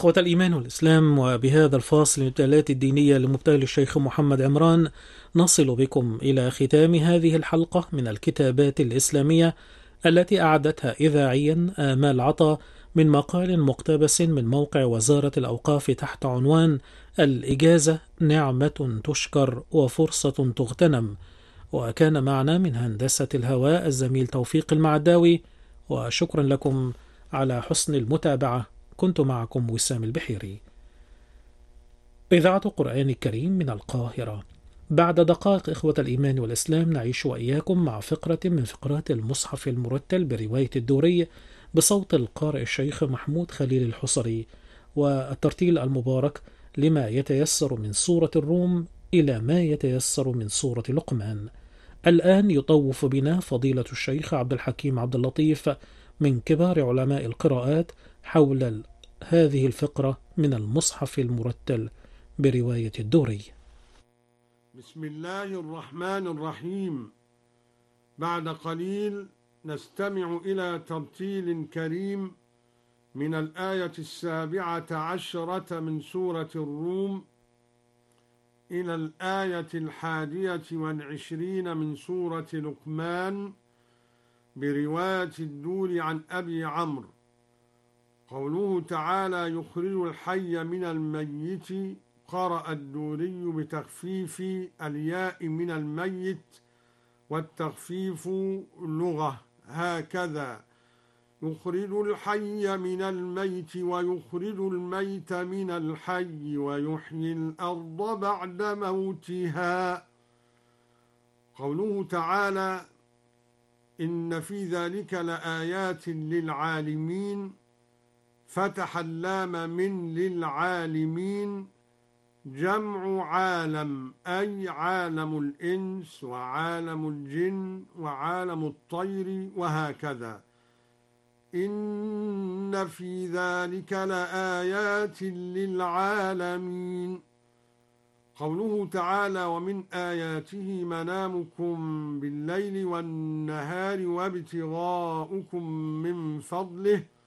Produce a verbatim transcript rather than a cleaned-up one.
إخوة الإيمان والإسلام، وبهذا الفاصل من الإبدالات الدينية لمبتهل الشيخ محمد عمران نصل بكم إلى ختام هذه الحلقة من الكتابات الإسلامية التي أعدتها إذاعيا آمال عطا من مقال مقتبس من موقع وزارة الأوقاف تحت عنوان الإجازة نعمة تشكر وفرصة تغتنم. وكان معنا من هندسة الهواء الزميل توفيق المعداوي، وشكرا لكم على حسن المتابعة. كنت معكم وسام البحيري. إذاعة قرآن الكريم من القاهرة. بعد دقائق إخوة الإيمان والإسلام نعيش وإياكم مع فقرة من فقرات المصحف المرتل برواية الدوري بصوت القارئ الشيخ محمود خليل الحصري، والترتيل المبارك لما يتيسر من سورة الروم إلى ما يتيسر من سورة لقمان. الآن يطوف بنا فضيلة الشيخ عبد الحكيم عبد اللطيف من كبار علماء القراءات حول هذه الفقرة من المصحف المرتل برواية الدوري. بسم الله الرحمن الرحيم. بعد قليل نستمع إلى ترتيل كريم من الآية السابعة عشرة من سورة الروم إلى الآية الحادية والعشرين من سورة لقمان برواية الدوري عن أبي عمرو. قوله تعالى: يخرج الحي من الميت، قرأ الدوري بتخفيف الياء من الميت، والتخفيف لغة هكذا: يخرج الحي من الميت ويخرج الميت من الحي ويحيي الأرض بعد موتها. قوله تعالى: إن في ذلك لآيات للعالمين، فتح اللام من للعالمين، جمع عالم أي عالم الإنس وعالم الجن وعالم الطير وهكذا. إن في ذلك لآيات للعالمين. قوله تعالى: ومن آياته منامكم بالليل والنهار وابتغاؤكم من فضله